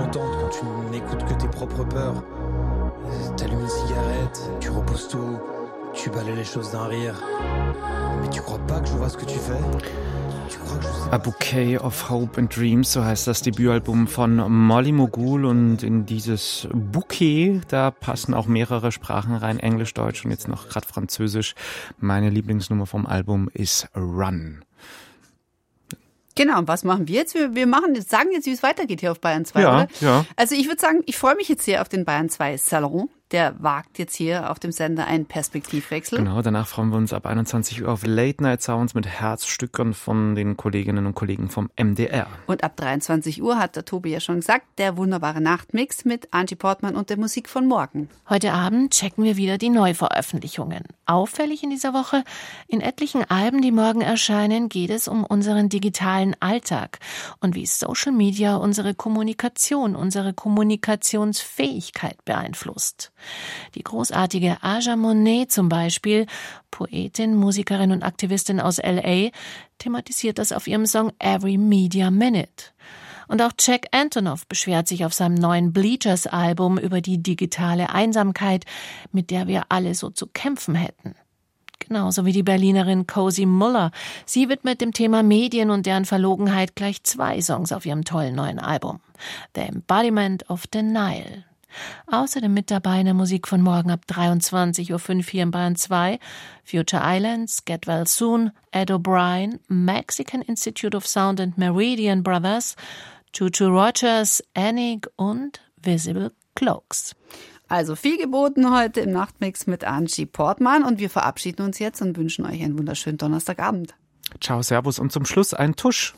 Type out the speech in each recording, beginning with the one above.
dégoûtante quand tu n'écoutes que tes propres peurs. T'allumes une cigarette, tu repousses tout, tu balayes les choses d'un rire. Mais tu crois pas que je vois ce que tu fais? Tu crois que je sais? A Bouquet of Hope and Dreams, so heißt das Debütalbum von Molly Mogul. Und in dieses Bouquet, da passen auch mehrere Sprachen rein, Englisch, Deutsch und jetzt noch gerade Französisch. Meine Lieblingsnummer vom Album ist Run. Genau, und was machen wir jetzt? Wir sagen jetzt, wie es weitergeht hier auf Bayern 2, Ja, oder? ja. Also ich würde sagen, ich freue mich jetzt sehr auf den Bayern 2 Salon. Der wagt jetzt hier auf dem Sender einen Perspektivwechsel. Genau, danach freuen wir uns ab 21 Uhr auf Late Night Sounds mit Herzstückern von den Kolleginnen und Kollegen vom MDR. Und ab 23 Uhr, hat der Tobi ja schon gesagt, der wunderbare Nachtmix mit Angie Portmann und der Musik von morgen. Heute Abend checken wir wieder die Neuveröffentlichungen. Auffällig in dieser Woche, in etlichen Alben, die morgen erscheinen, geht es um unseren digitalen Alltag und wie Social Media unsere Kommunikation, unsere Kommunikationsfähigkeit beeinflusst. Die großartige Aja Monet zum Beispiel, Poetin, Musikerin und Aktivistin aus L.A., thematisiert das auf ihrem Song Every Media Minute. Und auch Jack Antonoff beschwert sich auf seinem neuen Bleachers-Album über die digitale Einsamkeit, mit der wir alle so zu kämpfen hätten. Genauso wie die Berlinerin Cozy Muller. Sie widmet dem Thema Medien und deren Verlogenheit gleich 2 Songs auf ihrem tollen neuen Album. The Embodiment of Denial. Außerdem mit dabei in der Musik von morgen ab 23.05 Uhr hier in Bayern 2, Future Islands, Get Well Soon, Ed O'Brien, Mexican Institute of Sound and Meridian Brothers, Juju Rogers, Anik und Visible Cloaks. Also viel geboten heute im Nachtmix mit Angie Portmann und wir verabschieden uns jetzt und wünschen euch einen wunderschönen Donnerstagabend. Ciao, Servus und zum Schluss ein Tusch.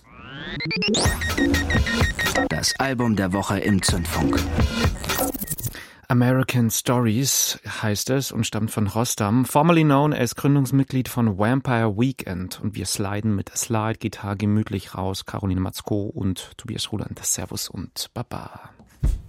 Das Album der Woche im Zündfunk. American Stories heißt es und stammt von Rostam, formerly known als Gründungsmitglied von Vampire Weekend. Und wir sliden mit der Slide-Gitarre gemütlich raus. Caroline Matzko und Tobias Ruland. Servus und Baba.